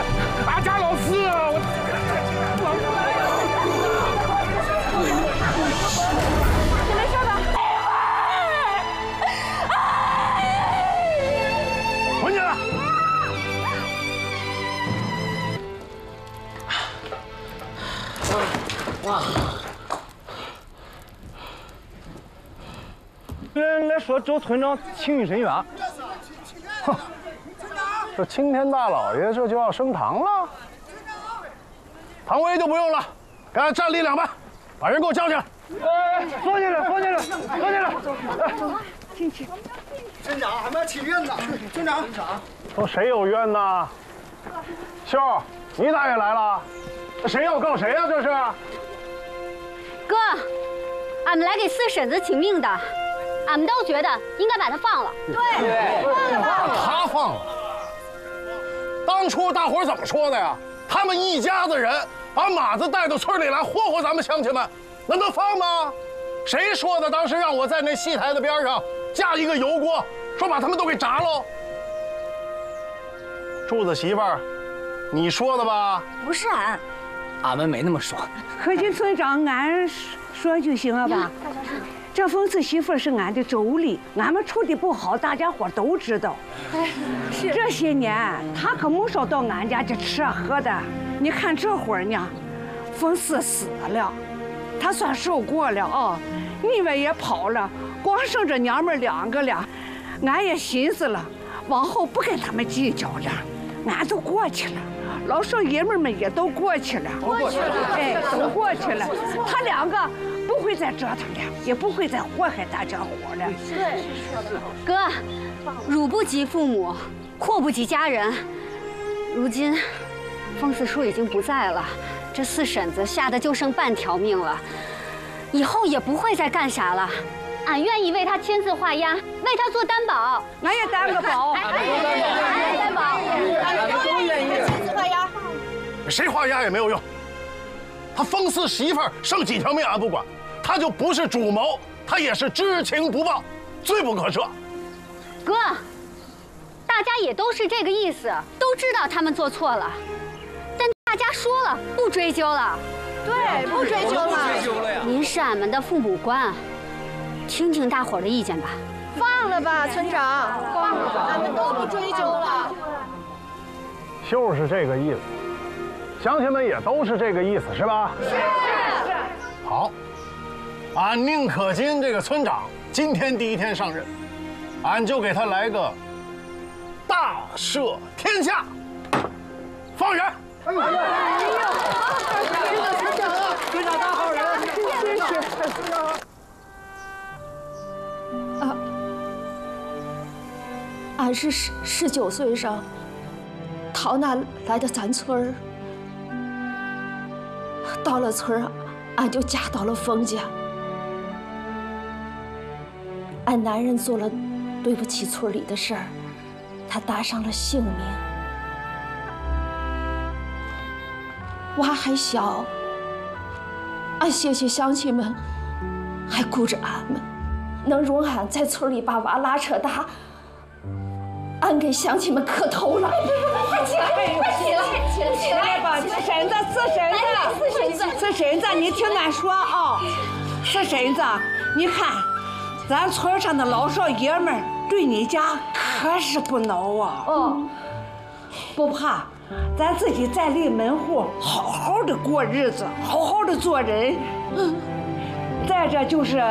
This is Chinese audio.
大家老四， 你没事吧？ 混进来！ 哇！ 人家说周村长情义深远， 哼，这青天大老爷这就要升堂了，堂威就不用了，给他站立两半，把人给我叫进来。 放进来，放进来，放进来。 进去。 村长，俺们要请愿呢。村长， 说谁有冤呢？秀儿，你咋也来了？这谁要告谁呀？这是？ 哥，俺们来给四婶子请命的，俺们都觉得应该把她放了。对， 他放了。当初大伙儿怎么说的呀？他们一家子人把马子带到村里来霍霍咱们乡亲们，那能放吗？谁说的？当时让我在那戏台子边上架一个油锅，说把他们都给炸喽。柱子媳妇儿，你说的吧？ 不是俺， 俺们没那么说。 何金村长，俺说就行了吧？这冯四媳妇是俺的妯娌，俺们处的不好，大家伙都知道。是这些年，她可没少到俺家去吃喝的。你看这会儿呢，冯四死了，他算受过了啊。妮娃也跑了，光剩着娘们两个了。俺也寻思了，往后不跟他们计较了，俺都过去了。老少爷们们也都过去了，哎，都过去了。他两个不会再折腾了，也不会再祸害大家伙了。 对，哥，辱不及父母，祸不及家人。如今，冯四叔已经不在了，这四婶子吓得就剩半条命了，以后也不会再干啥了。俺愿意为他签字画押，为他做担保。 俺也担个保， 俺也担保。 俺们都愿意签字画押。 谁画押也没有用。他冯四媳妇儿剩几条命俺不管，他就不是主谋，他也是知情不报，罪不可赦。 哥，大家也都是这个意思，都知道他们做错了，但大家说了不追究了。 对，不追究了。 您是俺们的父母官，听听大伙儿的意见吧。 放了吧，村长，放了吧，俺们都不追究了。 就是这个意思，乡亲们也都是这个意思，是吧？是。好，俺宁可金这个村长今天第一天上任，俺就给他来个大赦天下，放人。 村长大好人，谢谢。 俺是19岁上逃难来的咱村儿，到了村儿，俺就嫁到了冯家。俺男人做了对不起村里的事儿，他搭上了性命。娃还小，俺谢谢乡亲们还顾着俺们，能容俺在村里把娃拉扯大。俺给乡亲们磕头了，快起来，快起来，起来吧！四婶子，四婶子，你听俺说啊，四婶子，你看，咱村上的老少爷们对你家可是不孬啊。不怕，咱自己再立门户，好好的过日子，好好的做人。再者就是